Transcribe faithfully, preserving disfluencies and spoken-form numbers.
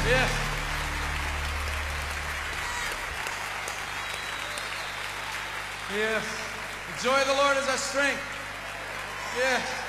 Yes. Yes. The joy of the Lord is our strength. Yes.